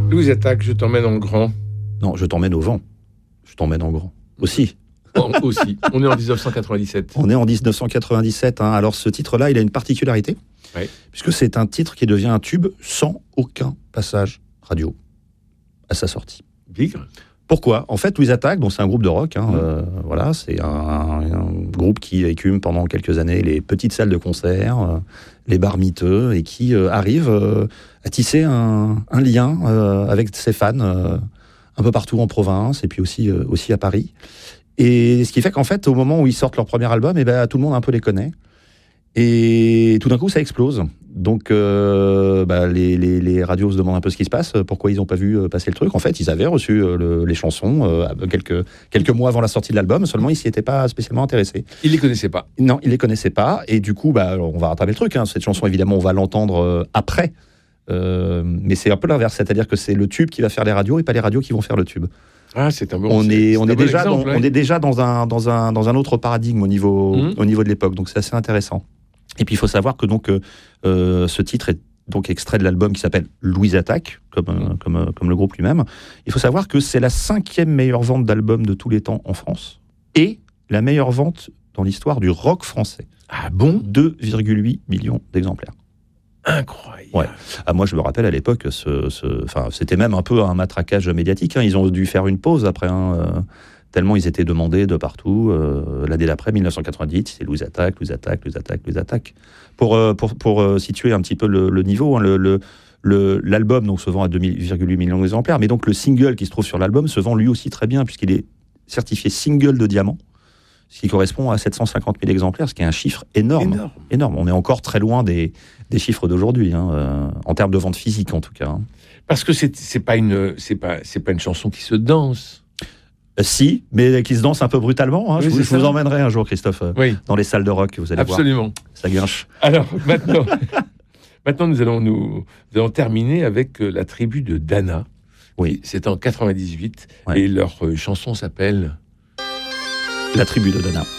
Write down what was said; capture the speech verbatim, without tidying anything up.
Louise Attaque, je t'emmène en grand. Non, je t'emmène au vent. Je t'emmène en grand. Aussi. En, aussi. On est en dix-neuf cent quatre-vingt-dix-sept. On est en dix-neuf cent quatre-vingt-dix-sept. Hein. Alors, ce titre-là, il a une particularité. Oui. Puisque c'est un titre qui devient un tube sans aucun passage radio à sa sortie. Bigre. Pourquoi ? En fait, Louise Attaque, bon, c'est un groupe de rock. Hein, mmh. euh, voilà, c'est un, un groupe qui écume pendant quelques années les petites salles de concert, euh, les bars miteux, et qui euh, arrive euh, à tisser un, un lien euh, avec ses fans euh, un peu partout en province, et puis aussi, euh, aussi à Paris. Et ce qui fait qu'en fait, au moment où ils sortent leur premier album, eh ben, tout le monde un peu les connaît. Et tout d'un coup, ça explose. Donc, euh, bah, les, les, les radios se demandent un peu ce qui se passe, pourquoi ils n'ont pas vu passer le truc. En fait, ils avaient reçu euh, le, les chansons euh, quelques, quelques mois avant la sortie de l'album, seulement ils s'y étaient pas spécialement intéressés. Ils ne les connaissaient pas. Non, ils ne les connaissaient pas. Et du coup, bah, on va rattraper le truc. Hein. Cette chanson, évidemment, on va l'entendre euh, après. Euh, mais c'est un peu l'inverse, c'est-à-dire que c'est le tube qui va faire les radios et pas les radios qui vont faire le tube. Ah, c'est un bon. On est, c'est, on c'est est bon déjà, exemple, dans, ouais. on est déjà dans un, dans un, dans un autre paradigme au niveau, mmh. au niveau de l'époque. Donc c'est assez intéressant. Et puis il faut savoir que donc euh, ce titre est donc extrait de l'album qui s'appelle Louise Attaque, comme, euh, comme, euh, comme le groupe lui-même. Il faut savoir que c'est la cinquième meilleure vente d'album de tous les temps en France et la meilleure vente dans l'histoire du rock français. Ah bon ? deux virgule huit millions d'exemplaires. Incroyable. Ouais. Ah, moi, je me rappelle à l'époque, ce, ce, c'était même un peu un matraquage médiatique. Hein. Ils ont dû faire une pause après, hein, euh, tellement ils étaient demandés de partout. Euh, l'année d'après, dix-neuf cent quatre-vingt-dix, c'est Louise Attaque, Louise Attaque, Louise Attaque, Louise Attaque. Pour, euh, pour, pour euh, situer un petit peu le, le niveau, hein, le, le, le, l'album donc, se vend à deux virgule huit millions d'exemplaires, mais donc le single qui se trouve sur l'album se vend lui aussi très bien, puisqu'il est certifié single de diamant, ce qui correspond à sept cent cinquante mille exemplaires, ce qui est un chiffre énorme. Énorme. énorme. On est encore très loin des, des chiffres d'aujourd'hui, hein, euh, en termes de vente physique en tout cas. Hein. Parce que c'est, c'est, pas une, c'est, pas, c'est pas une chanson qui se danse. Euh, si, mais qui se danse un peu brutalement. Hein. Oui, je, vous, je vous emmènerai un jour, Christophe, euh, oui. dans les salles de rock, vous allez Absolument. voir. Ça guinche. Alors, maintenant, maintenant nous, allons nous, nous allons terminer avec euh, la tribu de Dana. Oui. C'est en quatre-vingt-dix-huit, ouais. et leur euh, chanson s'appelle... La tribu de Dana.